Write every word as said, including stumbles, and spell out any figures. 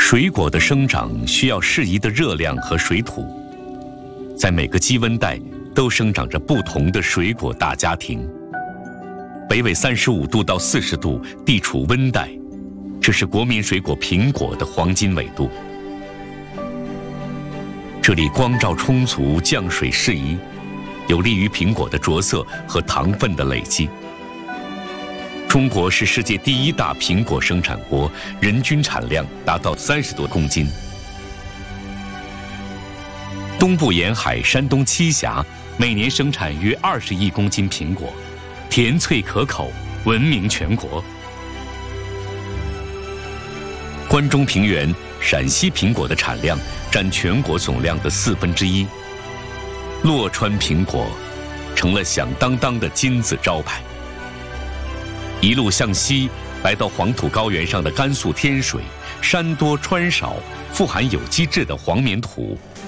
水果的生长需要适宜的热量和水土，在每个基温带都生长着不同的水果大家庭。北纬三十五度到四十度地处温带，这是国民水果苹果的黄金纬度。这里光照充足，降水适宜，有利于苹果的着色和糖分的累积。中国是世界第一大苹果生产国，人均产量达到三十多公斤。东部沿海山东栖霞每年生产约二十亿公斤苹果，甜脆可口，闻名全国。关中平原陕西苹果的产量占全国总量的四分之一，洛川苹果成了响当当的金字招牌。一路向西，来到黄土高原上的甘肃天水，山多川少，富含有机质的黄棉土